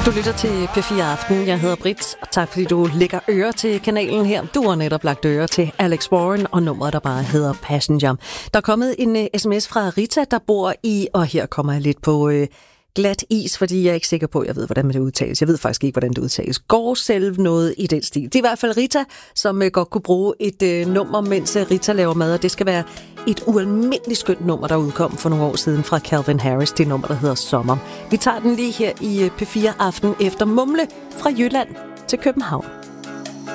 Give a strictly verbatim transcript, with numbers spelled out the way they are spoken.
Du lytter til P fire Aften. Jeg hedder Britt, og tak fordi du lægger øre til kanalen her. Du har netop lagt øre til Alex Warren og nummeret, der bare hedder Passenger. Der er kommet en uh, sms fra Rita, der bor i, og her kommer jeg lidt på uh, glat is, fordi jeg er ikke sikker på, jeg ved, hvordan det udtales. Jeg ved faktisk ikke, hvordan det udtales. Går selv noget i den stil. Det er i hvert fald Rita, som uh, godt kunne bruge et uh, nummer, mens uh, Rita laver mad, og det skal være et ualmindeligt skønt nummer, der udkom for nogle år siden fra Calvin Harris. Det nummer, der hedder Sommer. Vi tager den lige her i P fire Aften efter Mumle fra Jylland til København.